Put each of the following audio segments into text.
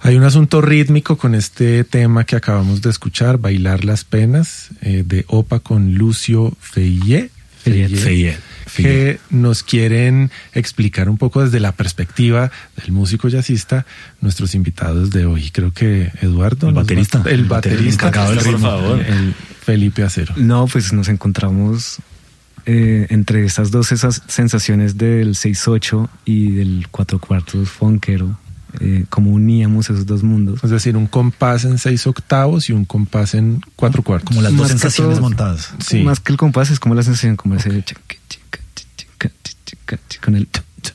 Hay un asunto rítmico con este tema que acabamos de escuchar, Bailar las Penas, de OPA con Lucio Feillet, que nos quieren explicar un poco desde la perspectiva del músico jazzista nuestros invitados de hoy. Creo que Eduardo, el baterista encargado del ritmo, por favor, el Felipe Acero. No, pues nos encontramos entre estas dos esas sensaciones del 6/8 y del 4/4 funkero, como uníamos esos dos mundos. Es decir, un compás en 6/8 y un compás en 4/4. Como las dos sensaciones montadas. Sí. Más que el compás es como la sensación, como ese con el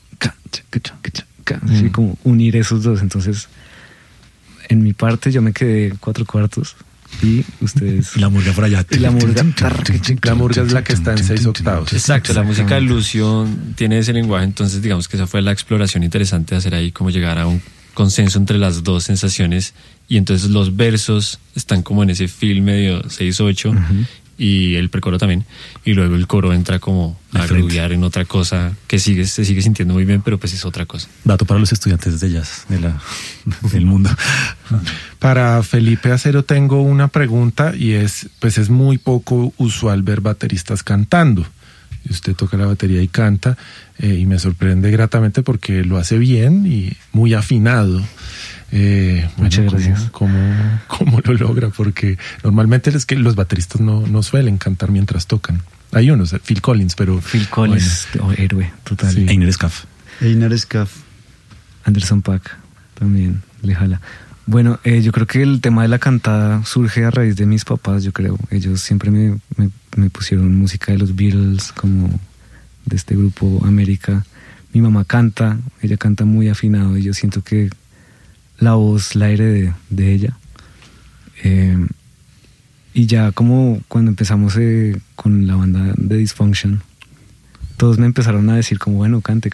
así como unir esos dos. Entonces, en mi parte yo me quedé 4/4 y ustedes... Y la murga por allá. Y la murga es la que está en 6/8. Exacto, la música de Lucio tiene ese lenguaje, entonces digamos que esa fue la exploración interesante de hacer ahí, como llegar a un consenso entre las dos sensaciones, y entonces los versos están como en ese feel medio 6/8 y el precoro también, y luego el coro entra como a grudear en otra cosa que se sigue sintiendo muy bien, pero pues es otra cosa. Dato para los estudiantes de jazz del mundo. Para Felipe Acero tengo una pregunta, y es muy poco usual ver bateristas cantando. Y usted toca la batería y canta, y me sorprende gratamente porque lo hace bien y muy afinado. Muchas gracias. ¿Cómo lo logra? Porque normalmente es que los bateristas no suelen cantar mientras tocan. Hay unos, Phil Collins, pero... Phil Collins, héroe, total. Sí. Einar Schaff. Anderson .Paak, también le jala. Bueno, yo creo que el tema de la cantada surge a raíz de mis papás, yo creo. Ellos siempre me pusieron música de los Beatles, como de este grupo América. Mi mamá canta, ella canta muy afinado, y yo siento que la voz la heredé de ella. Y ya como cuando empezamos con la banda de Dysfunction, todos me empezaron a decir como, bueno, cante.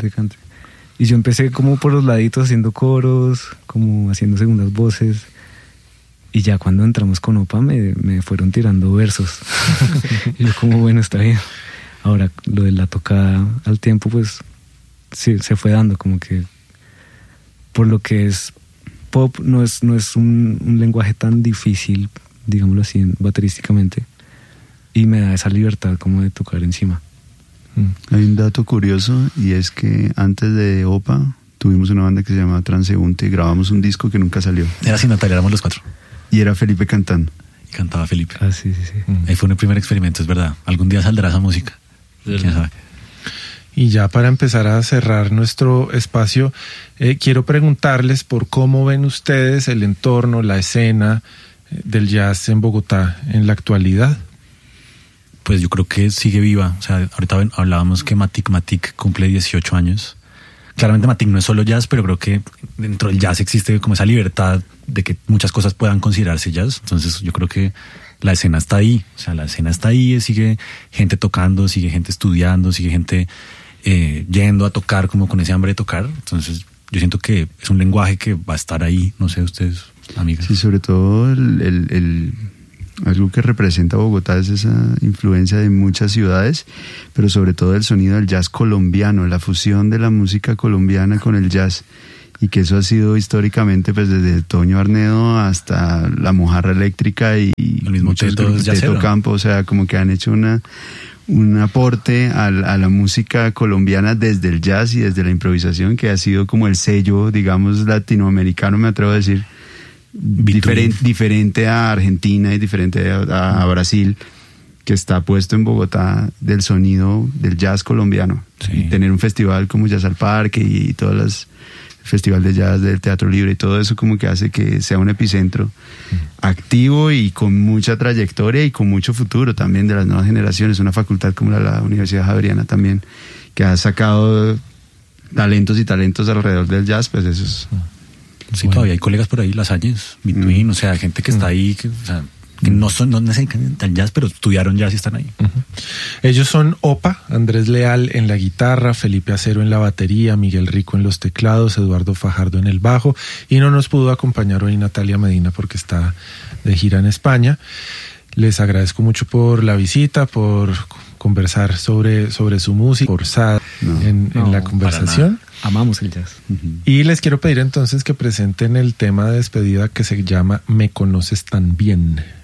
Y yo empecé como por los laditos haciendo coros, como haciendo segundas voces. Y ya cuando entramos con OPA me fueron tirando versos. Y yo como, bueno, está bien. Ahora lo de la tocada al tiempo, pues sí, se fue dando como que por lo que es pop, no es un lenguaje tan difícil, digámoslo así, baterísticamente, y me da esa libertad como de tocar encima. Hay un dato curioso, y es que antes de OPA tuvimos una banda que se llamaba Transeúnte y grabamos un disco que nunca salió. Era sin Natalia, éramos los 4. Y era Felipe cantando. Y cantaba Felipe. Ah, sí. Ahí fue un primer experimento, es verdad. Algún día saldrá esa música. ¿Quién sabe? Y ya para empezar a cerrar nuestro espacio, quiero preguntarles por cómo ven ustedes el entorno, la escena del jazz en Bogotá en la actualidad. Pues yo creo que sigue viva. O sea, ahorita hablábamos que Matic cumple 18 años. Claramente Matic no es solo jazz, pero creo que dentro del jazz existe como esa libertad de que muchas cosas puedan considerarse jazz. Entonces yo creo que la escena está ahí. O sea, la escena está ahí, sigue gente tocando, sigue gente estudiando, sigue gente yendo a tocar como con ese hambre de tocar. Entonces yo siento que es un lenguaje que va a estar ahí. No sé, ustedes, amigas. Sí, sobre todo algo que representa Bogotá es esa influencia de muchas ciudades, pero sobre todo el sonido del jazz colombiano, la fusión de la música colombiana con el jazz, y que eso ha sido históricamente pues desde Toño Arnedo hasta La Mojarra Eléctrica y el mismo Teto Campo. O sea, como que han hecho un aporte a la música colombiana desde el jazz y desde la improvisación, que ha sido como el sello, digamos, latinoamericano, me atrevo a decir, diferente a Argentina y diferente a Brasil, que está puesto en Bogotá, del sonido del jazz colombiano. Sí. Y tener un festival como Jazz al Parque y todas las Festival de Jazz del Teatro Libre y todo eso como que hace que sea un epicentro activo y con mucha trayectoria y con mucho futuro también de las nuevas generaciones. Una facultad como la Universidad Javeriana también, que ha sacado talentos y talentos alrededor del jazz, pues eso es... Sí, bueno. Todavía hay colegas por ahí, Lasalles, Between, o sea, gente que está ahí, que no necesitan al jazz, pero estudiaron jazz y están ahí. Ellos son OPA, Andrés Leal en la guitarra, Felipe Acero en la batería, Miguel Rico en los teclados, Eduardo Fajardo en el bajo, y no nos pudo acompañar hoy Natalia Medina porque está de gira en España. Les agradezco mucho por la visita, por conversar sobre su música, forzada en la conversación. Amamos el jazz. Y les quiero pedir entonces que presenten el tema de despedida que se llama Me conoces tan bien.